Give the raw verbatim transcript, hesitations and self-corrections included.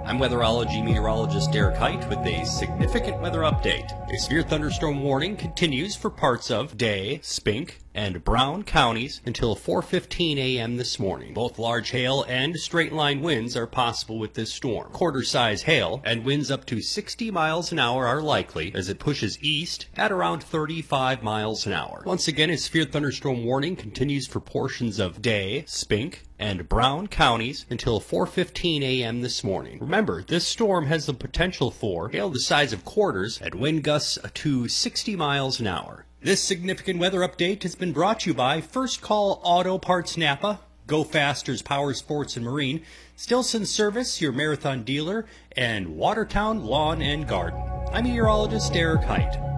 I'm weatherology meteorologist Derek Height with a significant weather update. A severe thunderstorm warning continues for parts of Day, Spink, and Brown counties until four fifteen a m this morning. Both large hail and straight-line winds are possible with this storm. Quarter-size hail and winds up to sixty miles an hour are likely as it pushes east at around thirty-five miles an hour. Once again, a severe thunderstorm warning continues for portions of Day, Spink, and Brown counties until four fifteen a m this morning. Remember, this storm has the potential for hail the size of quarters at wind gusts to sixty miles an hour. This significant weather update has been brought to you by First Call Auto Parts Napa, Go Faster's Power Sports and Marine, Stilson Service, your marathon dealer, and Watertown Lawn and Garden. I'm meteorologist Derek Height.